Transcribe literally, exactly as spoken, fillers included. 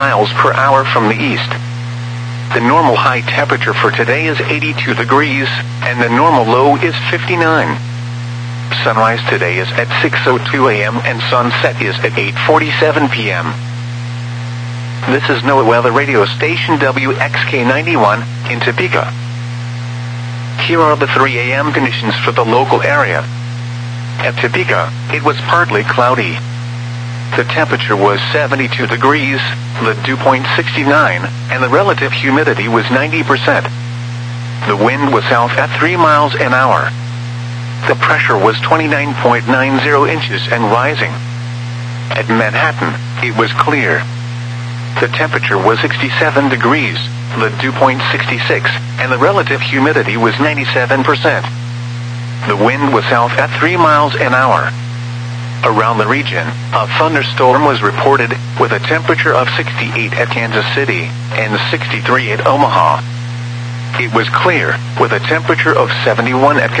miles per hour from the east. The normal high temperature for today is eighty-two degrees, and the normal low is fifty-nine. Sunrise today is at six oh two a m and sunset is at eight forty-seven p m This is NOAA Weather Radio Station W X K ninety-one in Topeka. Here are the three a m conditions for the local area. At Topeka, it was partly cloudy. The temperature was seventy-two degrees, the dew point sixty-nine, and the relative humidity was ninety percent. The wind was south at three miles an hour. The pressure was twenty-nine point nine zero inches and rising. At Manhattan, it was clear. The temperature was sixty-seven degrees, the dew point sixty-six, and the relative humidity was ninety-seven percent. The wind was south at three miles an hour. Around the region, a thunderstorm was reported, with a temperature of sixty-eight at Kansas City and sixty-three at Omaha. It was clear, with a temperature of seventy-one at